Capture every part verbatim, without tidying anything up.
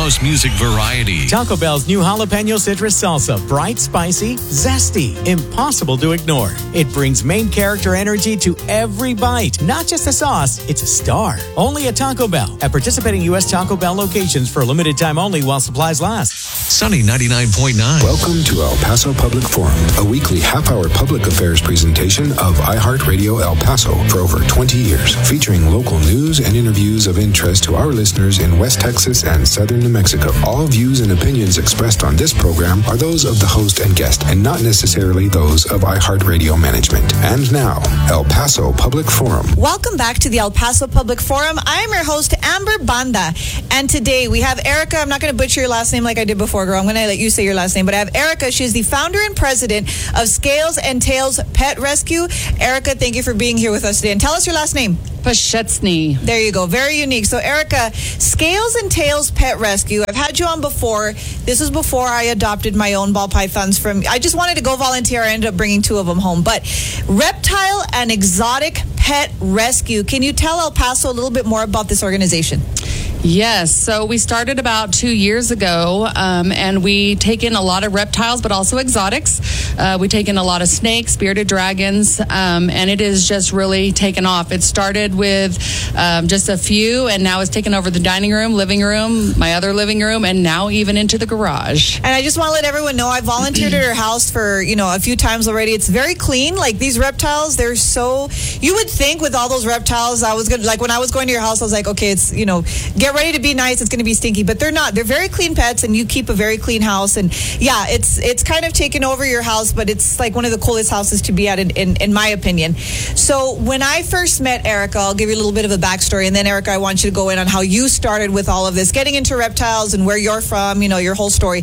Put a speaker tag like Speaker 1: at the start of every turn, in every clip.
Speaker 1: most music variety.
Speaker 2: Taco Bell's new jalapeno citrus salsa. Bright, spicy, zesty. Impossible to ignore. It brings main character energy to every bite. Not just a sauce, it's a star. Only at Taco Bell. At participating U S Taco Bell locations for a limited time only while supplies last.
Speaker 1: Sunny ninety-nine point nine.
Speaker 3: Welcome to El Paso Public Forum, a weekly half-hour public affairs presentation of iHeartRadio El Paso for over twenty years, featuring local news and interviews of interest to our listeners in West Texas and southern New Mexico. All views and opinions expressed on this program are those of the host and guest, and not necessarily those of iHeartRadio management. And now, El Paso Public Forum.
Speaker 4: Welcome back to the El Paso Public Forum. I am your host, Amber Banda, and today we have Erica. I'm not going to butcher your last name like I did before, girl. I'm going to let you say your last name, but I have Erica. She's the founder and president of Scales and Tails Pet Rescue. Erica, thank you for being here with us today. And tell us your last name.
Speaker 5: Pashetsny.
Speaker 4: There you go. Very unique. So, Erica, Scales and Tails Pet Rescue. I've had you on before. This was before I adopted my own ball pythons from... I just wanted to go volunteer. I ended up bringing two of them home. But Reptile and Exotic Pet Rescue. Can you tell El Paso a little bit more about this organization?
Speaker 5: Yes. So we started about two years ago, um, and we take in a lot of reptiles, but also exotics. Uh, we take in a lot of snakes, bearded dragons, um, and it is just really taken off. It started with um, just a few, and now it's taken over the dining room, living room, my other living room, and now even into the garage.
Speaker 4: And I just want to let everyone know I volunteered at her house for, you know, a few times already. It's very clean. Like, these reptiles, they're so... You would think with all those reptiles, I was going to... Like, when I was going to your house, I was like, okay, it's, you know, get ready to be nice. It's going to be stinky, but they're not. They're very clean pets, and you keep a very clean house. And yeah, it's it's kind of taken over your house, but it's like one of the coolest houses to be at, in, in, in my opinion. So when I first met Erica, I'll give you a little bit of a backstory, and then Erica, I want you to go in on how you started with all of this, getting into reptiles and where you're from, you know, your whole story.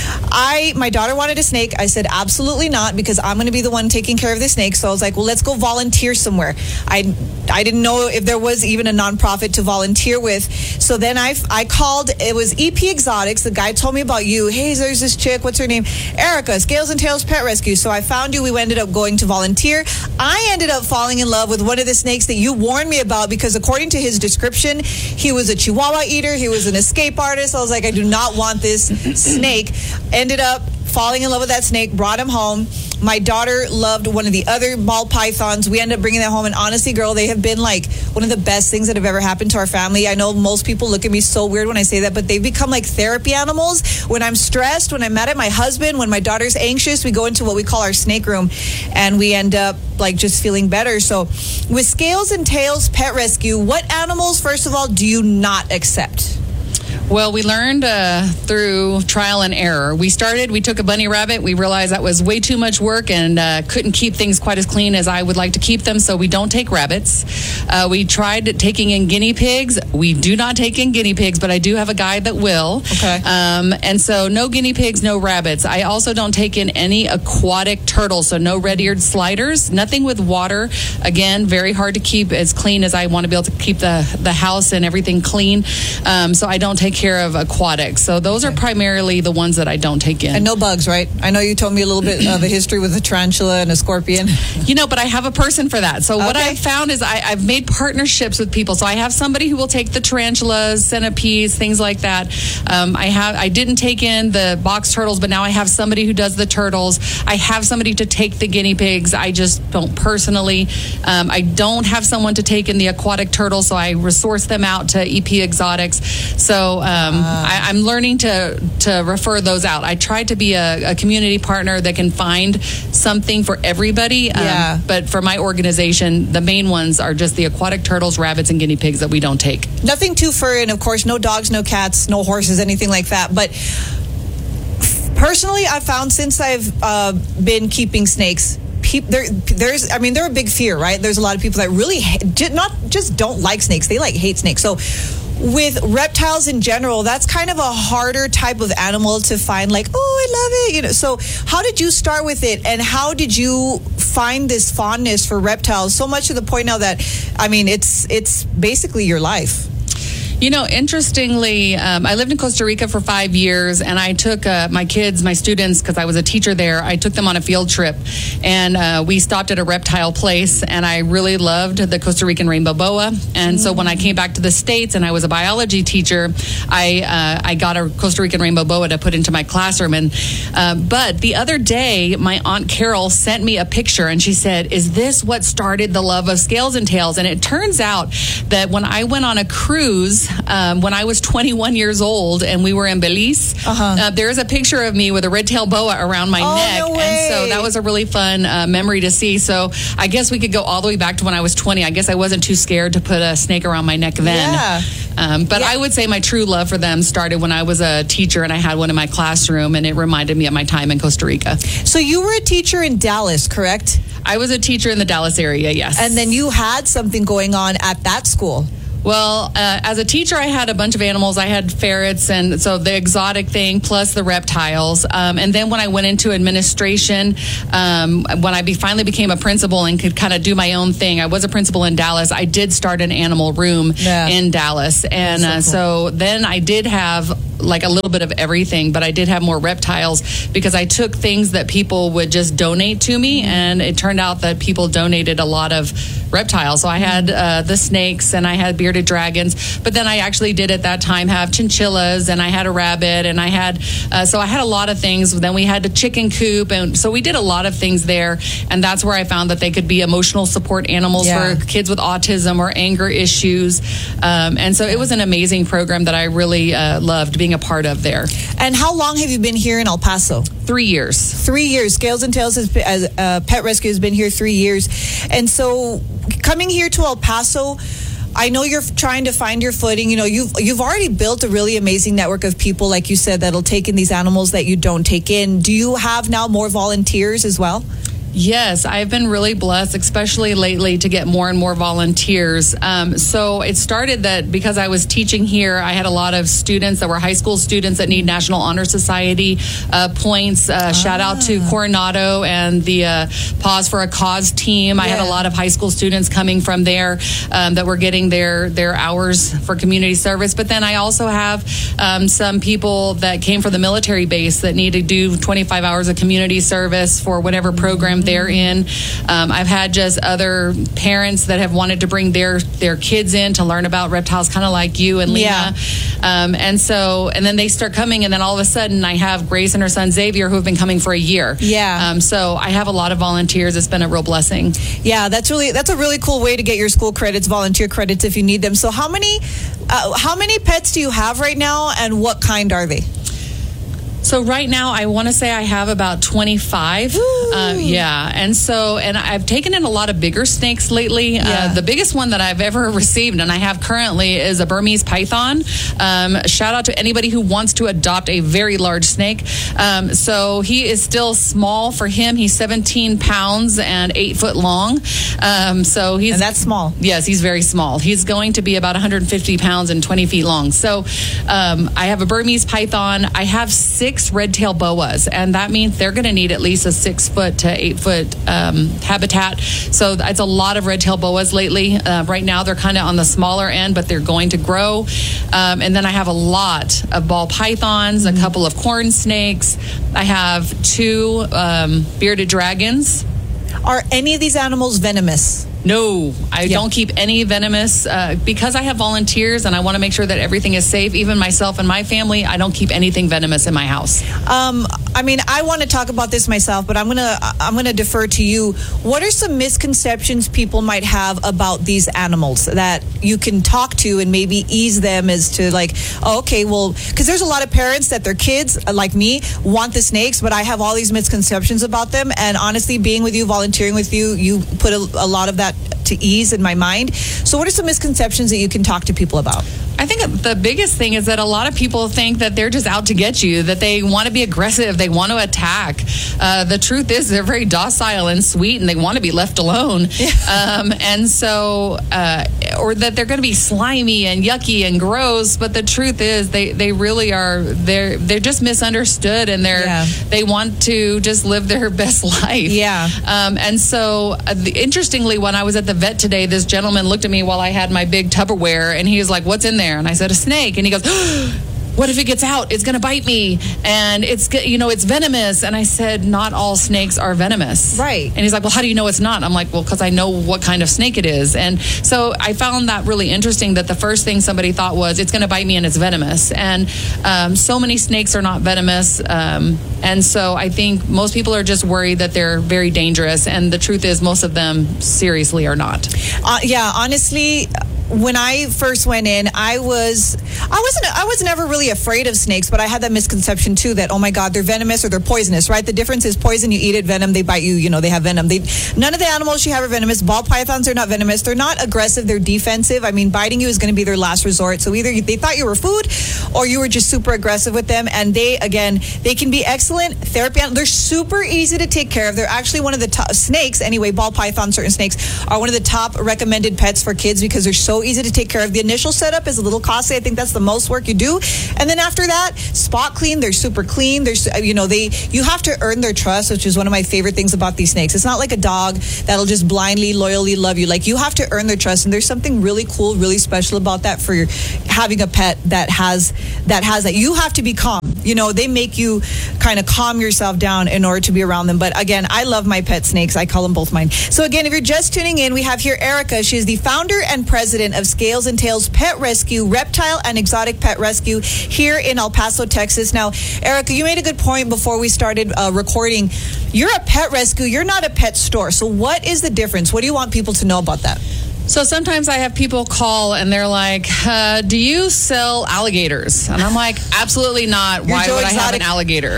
Speaker 4: I, my daughter wanted a snake. I said, absolutely not, because I'm going to be the one taking care of the snake. So I was like, well, let's go volunteer somewhere. I, I didn't know if there was even a nonprofit to volunteer with. So then I I called, it was E P Exotics. The guy told me about you. Hey, there's this chick. What's her name? Erica, Scales and Tails Pet Rescue. So I found you. We ended up going to volunteer. I ended up falling in love with one of the snakes that you warned me about, because according to his description, he was a Chihuahua eater. He was an escape artist. I was like, I do not want this snake. Ended up falling in love with that snake, brought him home. My daughter loved one of the other ball pythons. We ended up bringing them home. And honestly, girl, they have been like one of the best things that have ever happened to our family. I know most people look at me so weird when I say that, but they've become like therapy animals. When I'm stressed, when I'm mad at my husband, when my daughter's anxious, we go into what we call our snake room, and we end up like just feeling better. So with Scales and Tails Pet Rescue, what animals, first of all, do you not accept?
Speaker 5: Well, we learned uh, through trial and error. We started, we took a bunny rabbit. We realized that was way too much work and uh, couldn't keep things quite as clean as I would like to keep them, so we don't take rabbits. Uh, we tried taking in guinea pigs. We do not take in guinea pigs, but I do have a guy that will.
Speaker 4: Okay.
Speaker 5: Um, and so no guinea pigs, no rabbits. I also don't take in any aquatic turtles, so no red-eared sliders, nothing with water. Again, very hard to keep as clean as I want to be able to keep the, the house and everything clean. Um, so I don't take care of aquatics. So those okay. are primarily the ones that I don't take in.
Speaker 4: And no bugs, right? I know you told me a little bit of a history with a tarantula and a scorpion.
Speaker 5: You know, but I have a person for that. So okay. what I've found is I, I've made partnerships with people. So I have somebody who will take the tarantulas, centipedes, things like that. Um, I have. I didn't take in the box turtles, but now I have somebody who does the turtles. I have somebody to take the guinea pigs. I just don't personally. Um, I don't have someone to take in the aquatic turtles, so I resource them out to E P Exotics. So um, uh. I, I'm learning to to refer those out. I try to be a, a community partner that can find something for everybody. Um,
Speaker 4: yeah.
Speaker 5: But for my organization, the main ones are just the aquatic turtles, rabbits, and guinea pigs that we don't take.
Speaker 4: Nothing too furry, and of course, no dogs, no cats, no horses, anything like that. But personally, I've found since I've uh, been keeping snakes, People, there, there's, I mean, they're a big fear, right? There's a lot of people that really hate, not just don't like snakes, they like hate snakes. So with reptiles in general, that's kind of a harder type of animal to find, like, oh, I love it, you know. So how did you start with it, and how did you find this fondness for reptiles so much to the point now that, I mean, it's it's basically your life?
Speaker 5: You know, interestingly, um, I lived in Costa Rica for five years, and I took uh, my kids, my students, because I was a teacher there, I took them on a field trip, and uh, we stopped at a reptile place, and I really loved the Costa Rican rainbow boa. And mm. so when I came back to the States and I was a biology teacher, I uh, I got a Costa Rican rainbow boa to put into my classroom. And uh, but the other day, my Aunt Carol sent me a picture, and she said, "Is this what started the love of Scales and Tails?" And it turns out that when I went on a cruise, um, when I was twenty-one years old, and we were in Belize, uh-huh. uh, there's a picture of me with a red-tailed boa around my
Speaker 4: oh,
Speaker 5: neck.
Speaker 4: No way.
Speaker 5: And so that was a really fun uh, memory to see. So I guess we could go all the way back to when I was twenty. I guess I wasn't too scared to put a snake around my neck then.
Speaker 4: Yeah.
Speaker 5: Um, but yeah. I would say my true love for them started when I was a teacher and I had one in my classroom, and it reminded me of my time in Costa Rica.
Speaker 4: So you were a teacher in Dallas, correct?
Speaker 5: I was a teacher in the Dallas area, yes.
Speaker 4: And then you had something going on at that school.
Speaker 5: Well, uh, as a teacher, I had a bunch of animals. I had ferrets, and so the exotic thing, plus the reptiles. Um, and then when I went into administration, um, when I be, finally became a principal and could kind of do my own thing, I was a principal in Dallas. I did start an animal room yeah. in Dallas. And so, uh, cool. so then I did have like a little bit of everything, but I did have more reptiles because I took things that people would just donate to me, mm-hmm. and it turned out that people donated a lot of reptiles. So I had uh, the snakes, and I had bearded dragons, but then I actually did at that time have chinchillas, and I had a rabbit, and I had uh, so I had a lot of things. Then we had a chicken coop, and so we did a lot of things there, and that's where I found that they could be emotional support animals yeah. for kids with autism or anger issues, um, and so it was an amazing program that I really uh, loved being a part of there.
Speaker 4: And how long have you been here in El Paso?
Speaker 5: Three years.
Speaker 4: Three years. Scales and Tails has been, as uh, Pet Rescue has been here three years. And so coming here to El Paso, I know you're trying to find your footing. You know, you've you've already built a really amazing network of people, like you said, that'll take in these animals that you don't take in. Do you have now more volunteers as well?
Speaker 5: Yes, I've been really blessed, especially lately, to get more and more volunteers. Um, so it started that because I was teaching here, I had a lot of students that were high school students that need National Honor Society uh, points. Uh, ah. Shout out to Coronado and the uh, Pause for a Cause team. Yeah. I had a lot of high school students coming from there um, that were getting their, their hours for community service. But then I also have um, some people that came from the military base that need to do twenty-five hours of community service for whatever program they're in. Um, I've had just other parents that have wanted to bring their their kids in to learn about reptiles, kind of like you and Lena.
Speaker 4: Yeah.
Speaker 5: Um, and so, and then they start coming, and then all of a sudden, I have Grace and her son Xavier who have been coming for a year.
Speaker 4: Yeah.
Speaker 5: Um, so I have a lot of volunteers. It's been a real blessing.
Speaker 4: Yeah, that's really that's a really cool way to get your school credits, volunteer credits if you need them. So how many uh, how many pets do you have right now, and what kind are they?
Speaker 5: So right now, I want to say I have about twenty-five. Uh, yeah. And so, and I've taken in a lot of bigger snakes lately. Yeah. Uh, the biggest one that I've ever received, and I have currently, is a Burmese python. Um, shout out to anybody who wants to adopt a very large snake. Um, so he is still small for him. He's seventeen pounds and eight foot long. Um, so he's.
Speaker 4: And that's small.
Speaker 5: Yes, he's very small. He's going to be about one hundred fifty pounds and twenty feet long. So um, I have a Burmese python. I have six red-tailed boas, and that means they're going to need at least a six foot to eight foot um, habitat. So it's a lot of red-tailed boas lately. Uh, right now, they're kind of on the smaller end, but they're going to grow. Um, and then I have a lot of ball pythons, a couple of corn snakes. I have two um, bearded dragons.
Speaker 4: Are any of these animals venomous?
Speaker 5: No, I
Speaker 4: yeah.
Speaker 5: don't keep any venomous uh, because I have volunteers and I want to make sure that everything is safe. Even myself and my family, I don't keep anything venomous in my house.
Speaker 4: Um, I mean, I want to talk about this myself, but I'm gonna I'm gonna defer to you. What are some misconceptions people might have about these animals that you can talk to and maybe ease them as to like, oh, okay, well, because there's a lot of parents that their kids, like me, want the snakes, but I have all these misconceptions about them. And honestly, being with you, volunteering with you, you put a, a lot of that to ease in my mind. So what are some misconceptions that you can talk to people about?
Speaker 5: I think the biggest thing is that a lot of people think that they're just out to get you, that they want to be aggressive, they want to attack. Uh, the truth is they're very docile and sweet, and they want to be left alone. Yeah. Um, and so, uh, or that they're going to be slimy and yucky and gross. But the truth is they, they really are, they're, they're just misunderstood, and they're, yeah. they want to just live their best life.
Speaker 4: Yeah.
Speaker 5: Um, and so, uh, the, interestingly, when I was at the vet today, this gentleman looked at me while I had my big Tupperware, and he was like, "What's in there?" there? And I said, a snake. And he goes, what if it gets out? It's going to bite me, and it's, you know, it's venomous. And I said, not all snakes are venomous.
Speaker 4: Right.
Speaker 5: And he's like, well, how do you know it's not? I'm like, well, because I know what kind of snake it is. And so I found that really interesting, that the first thing somebody thought was, it's going to bite me and it's venomous. And um, so many snakes are not venomous. Um, and so I think most people are just worried that they're very dangerous. And the truth is, most of them seriously are not.
Speaker 4: Uh, yeah, honestly, when I first went in, I was, I wasn't, I was never really afraid of snakes, but I had that misconception too that, oh my God, they're venomous or they're poisonous, right? The difference is poison, you eat it, venom, they bite you, you know, they have venom. They, none of the animals you have are venomous. Ball pythons are not venomous. They're not aggressive. They're defensive. I mean, biting you is going to be their last resort. So either they thought you were food or you were just super aggressive with them. And they, again, they can be excellent therapy. They're super easy to take care of. They're actually one of the top snakes. Anyway, ball pythons, certain snakes are one of the top recommended pets for kids because they're so easy to take care of. The initial setup is a little costly. I think that's the most work you do. And then after that, spot clean. They're super clean. There's, you know, they, you have to earn their trust, which is one of my favorite things about these snakes. It's not like a dog that'll just blindly, loyally love you. Like, you have to earn their trust. And there's something really cool, really special about that for your, having a pet that has, that has that. You have to be calm. You know, they make you kind of calm yourself down in order to be around them. But again, I love my pet snakes. I call them both mine. So again, if you're just tuning in, we have here Erica. She is the founder and president of Scales and Tails Pet Rescue, Reptile and Exotic Pet Rescue here in El Paso, Texas. Now, Erica, you made a good point before we started uh, recording. You're a pet rescue. You're not a pet store. So what is the difference? What do you want people to know about that?
Speaker 5: So sometimes I have people call and they're like, uh, do you sell alligators? And I'm like, absolutely not. Why would I have an alligator?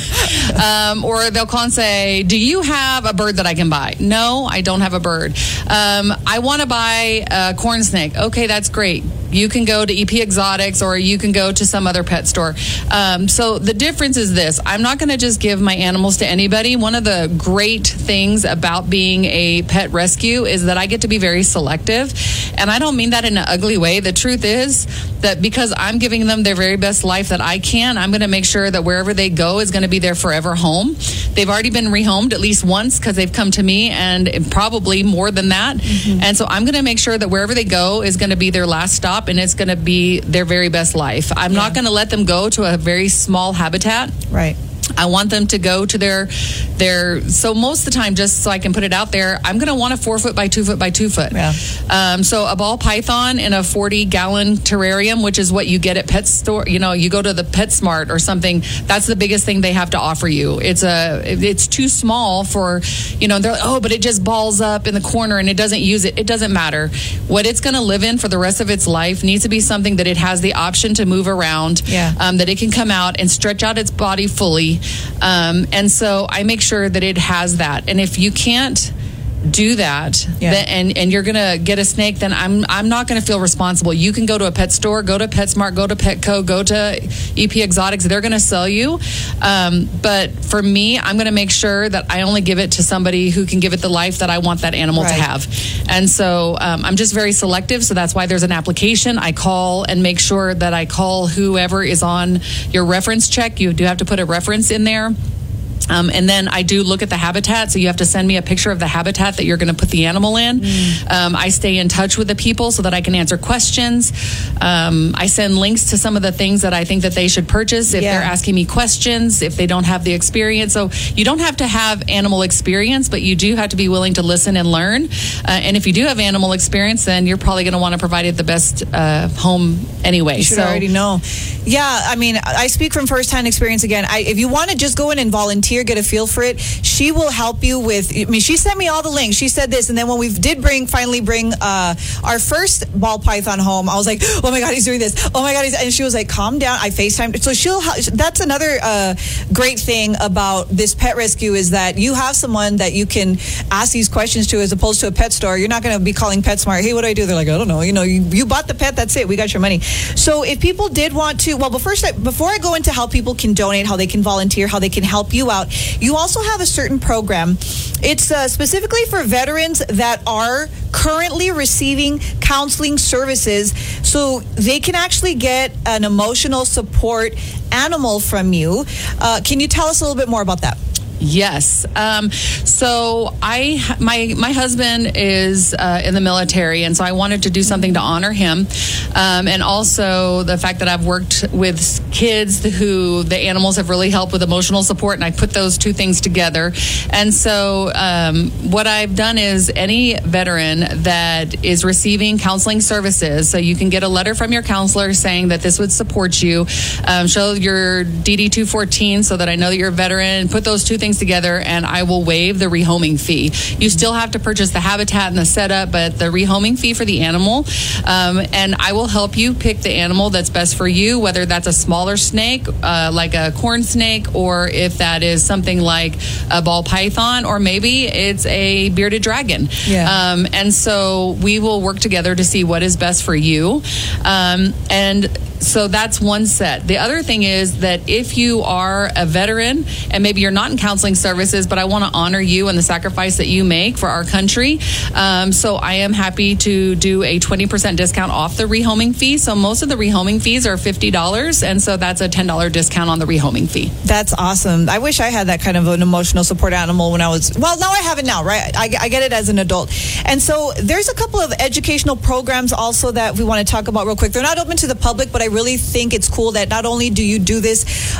Speaker 5: um, or they'll call and say, do you have a bird that I can buy? No, I don't have a bird. Um, I want to buy a corn snake. Okay, that's great. You can go to E P Exotics or you can go to some other pet store. Um, so the difference is this. I'm not going to just give my animals to anybody. One of the great things about being a pet rescue is that I get to be very selective. And I don't mean that in an ugly way. The truth is that because I'm giving them their very best life that I can, I'm going to make sure that wherever they go is going to be their forever home. They've already been rehomed at least once because they've come to me, and probably more than that. Mm-hmm. And so I'm going to make sure that wherever they go is going to be their last stop, and it's going to be their very best life. I'm yeah. not going to let them go to a very small habitat.
Speaker 4: Right.
Speaker 5: I want them to go to their, their, so most of the time, just so I can put it out there, I'm going to want a four foot by two foot by two foot.
Speaker 4: Yeah.
Speaker 5: Um, so a ball python in a forty gallon terrarium, which is what you get at pet store, you know, you go to the PetSmart or something, that's the biggest thing they have to offer you. It's a, it's too small for, you know, they're like, oh, but it just balls up in the corner and it doesn't use it. It doesn't matter. What it's going to live in for the rest of its life needs to be something that it has the option to move around,
Speaker 4: yeah.
Speaker 5: um, that it can come out and stretch out its body fully. Um, and so I make sure that it has that. And if you can't do that,
Speaker 4: yeah.
Speaker 5: then, and and you're gonna get a snake, then I'm I'm not gonna feel responsible. You can go to a pet store, go to PetSmart, go to Petco, go to E P Exotics. They're gonna sell you. Um, but for me, I'm gonna make sure that I only give it to somebody who can give it the life that I want that animal
Speaker 4: right.
Speaker 5: to have. And so um, I'm just very selective. So that's why there's an application. I call and make sure that I call whoever is on your reference check. You do have to put a reference in there. Um, and then I do look at the habitat. So you have to send me a picture of the habitat that you're going to put the animal in. Mm. Um, I stay in touch with the people so that I can answer questions. Um, I send links to some of the things that I think that they should purchase if
Speaker 4: yeah.
Speaker 5: they're asking me questions, if they don't have the experience. So you don't have to have animal experience, but you do have to be willing to listen and learn. Uh, and if you do have animal experience, then you're probably going to want to provide it the best uh, home anyway.
Speaker 4: You should
Speaker 5: so,
Speaker 4: already know. Yeah, I mean, I speak from firsthand experience again. I, if you want to just go in and volunteer, get a feel for it, she will help you with, I mean, she sent me all the links. She said this, and then when we did bring, finally bring uh, our first ball python home, I was like, oh my God, he's doing this. Oh my God, he's, and she was like, calm down. I FaceTimed. So she'll, that's another uh, great thing about this pet rescue is that you have someone that you can ask these questions to as opposed to a pet store. You're not going to be calling PetSmart, hey, what do I do? They're like, I don't know. You know, you, you bought the pet, that's it. We got your money. So if people did want to, well, but first, before I go into how people can donate, how they can volunteer, how they can help you out, you also have a certain program. It's uh, specifically for veterans that are currently receiving counseling services, so they can actually get an emotional support animal from you. Uh, can you tell us a little bit more about that?
Speaker 5: Yes. Um, so I, my my husband is uh, in the military, and so I wanted to do something to honor him, um, and also the fact that I've worked with kids who the animals have really helped with emotional support, and I put those two things together. And so um, what I've done is any veteran that is receiving counseling services, so you can get a letter from your counselor saying that this would support you, um, show your D D two fourteen so that I know that you're a veteran, put those two things together, and I will waive the rehoming fee. You still have to purchase the habitat and the setup, but the rehoming fee for the animal, um, and I will help you pick the animal that's best for you, whether that's a smaller snake, uh, like a corn snake, or if that is something like a ball python, or maybe it's a bearded dragon.
Speaker 4: Yeah.
Speaker 5: Um, and so we will work together to see what is best for you. Um, and so that's one set. The other thing is that if you are a veteran and maybe you're not in counseling services, but I want to honor you and the sacrifice that you make for our country, um, so I am happy to do a twenty percent discount off the rehoming fee. So most of the rehoming fees are fifty dollars, and so that's a ten dollars discount on the rehoming fee.
Speaker 4: That's awesome. I wish I had that kind of an emotional support animal when I was, well, now I have it now, right? I, I get it as an adult. And so there's a couple of educational programs also that we want to talk about real quick. They're not open to the public, but I really think it's cool that not only do you do this